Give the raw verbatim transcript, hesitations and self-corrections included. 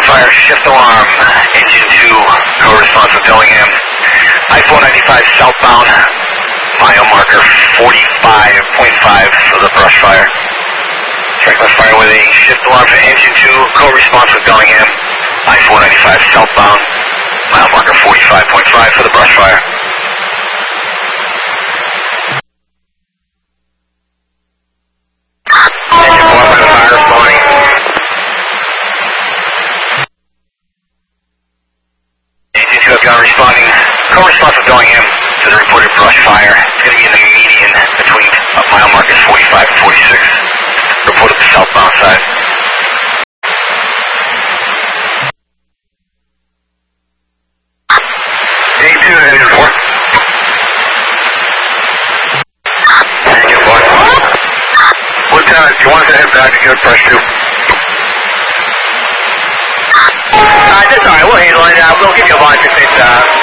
fire, shift alarm, engine two, co-response with Bellingham. I four ninety-five southbound, mile marker forty-five point five for the brush fire. Trackless fire with a shift alarm for engine two, co-response with Bellingham. I four ninety-five southbound, mile marker forty-five point five for the brush fire. Engine four by the fire responding. Engine two, I've got responding, co-response with Bellingham to the reported brush fire. It's going to be in the median between uh, mile markers forty-five and forty-six. Reported the southbound side. A two, engine four. Engine four. Lieutenant, do you want to head back to good brush two? Uh, that's alright, we'll handle it. Uh, we'll give you a line if it's, uh,